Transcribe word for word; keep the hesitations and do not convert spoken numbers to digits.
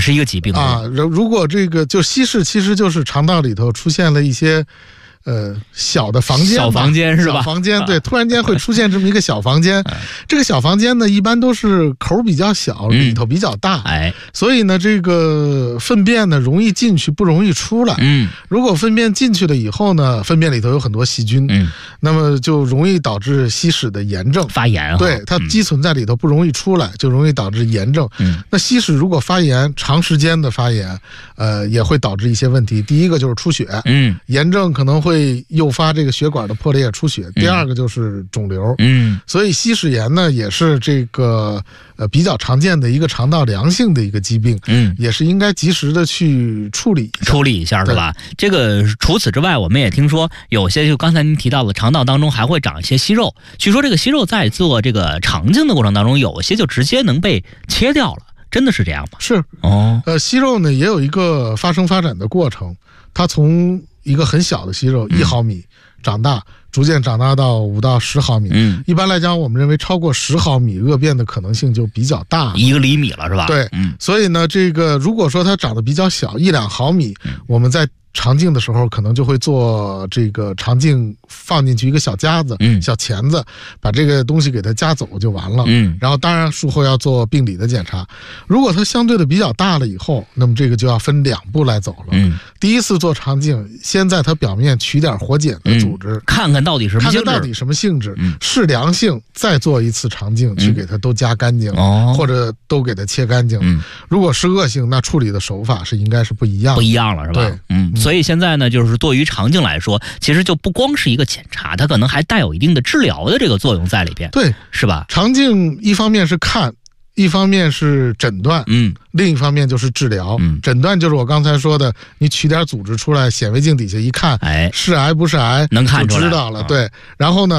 是一个疾病啊。如果这个就稀释，其实就是肠道里头出现了一些。呃，小的房间， 小房间是吧？ 小房间，对，突然间会出现这么一个小房间。这个小房间呢，一般都是口比较小，里头比较大， 哎， 所以呢，这个粪便呢容易进去，不容易出来。 嗯， 如果粪便进去了以后呢，粪便里头有很多细菌， 嗯， 那么就容易导致稀释的炎症发炎。 对，它积存在里头不容易出来，就容易导致炎症。 嗯， 那稀释如果发炎，长时间的发炎，呃，也会导致一些问题。第一个就是出血， 嗯， 炎症可能会诱发这个血管的破裂出血。第二个就是肿瘤， 嗯， 所以稀释炎呢也是这个呃比较常见的一个肠道良性的一个疾病， 嗯， 也是应该及时的去处理一下处理一下是吧？这个除此之外，我们也听说有些就刚才您提到的肠道当中还会长一些息肉，据说这个息肉在做这个肠镜的过程当中，有些就直接能被切掉了，真的是这样吗？ 是哦， 呃，息肉呢也有一个发生发展的过程，它从一个很小的息肉一毫米长大，逐渐长大到五到十毫米。 嗯， 一般来讲，我们认为超过十毫米，恶变的可能性就比较大， 一个厘米了是吧？ 对， 嗯， 所以呢，这个如果说它长得比较小，一两毫米， 嗯、 我们在肠镜的时候可能就会做这个肠镜放进去一个小夹子、 嗯、 小钳子，把这个东西给它夹走就完了。 嗯， 然后当然术后要做病理的检查。如果它相对的比较大了以后，那么这个就要分两步来走了。 嗯， 第一次做肠镜，先在它表面取点活检的组织， 嗯、看看到底什么性质， 看看到底什么性质， 嗯、 是良性，再做一次肠镜、嗯、去给它都夹干净、 哦， 或者都给它切干净。 嗯， 如果是恶性，那处理的手法是应该是不一样的， 不一样了是吧？ 对， 嗯，所以现在呢，就是对于肠镜来说，其实就不光是一个检查，它可能还带有一定的治疗的这个作用在里边， 对， 是吧？ 肠镜一方面是看，一方面是诊断， 嗯， 另一方面就是治疗。 嗯， 诊断就是我刚才说的，你取点组织出来，显微镜底下一看， 哎， 是癌不是癌， 能看出来， 就知道了。 嗯、 对，然后呢？